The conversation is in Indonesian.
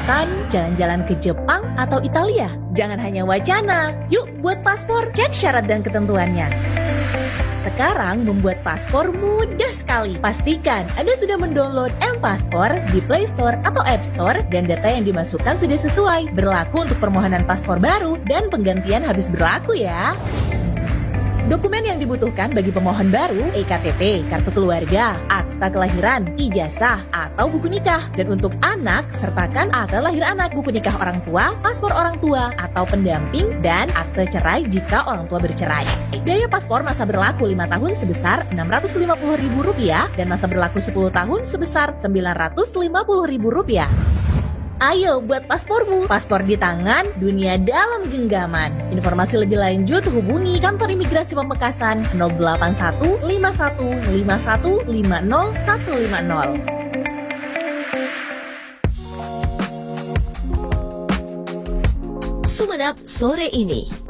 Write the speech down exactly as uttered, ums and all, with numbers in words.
Misalkan jalan-jalan ke Jepang atau Italia. Jangan hanya wacana, yuk buat paspor, cek syarat dan ketentuannya. Sekarang membuat paspor mudah sekali. Pastikan Anda sudah mendownload M-Paspor di Play Store atau App Store dan data yang dimasukkan sudah sesuai. Berlaku untuk permohonan paspor baru dan penggantian habis berlaku ya. Dokumen yang dibutuhkan bagi pemohon baru, E K T P, kartu keluarga, akta kelahiran, ijazah, atau buku nikah. Dan untuk anak, sertakan akta lahir anak, buku nikah orang tua, paspor orang tua, atau pendamping, dan akte cerai jika orang tua bercerai. Biaya paspor masa berlaku lima tahun sebesar enam ratus lima puluh ribu rupiah dan masa berlaku sepuluh tahun sebesar sembilan ratus lima puluh ribu rupiah. Ayo buat paspormu, paspor di tangan, dunia dalam genggaman. Informasi lebih lanjut hubungi kantor imigrasi Pamekasan nol delapan satu lima satu lima satu lima nol satu lima nol. Sumenep sore ini.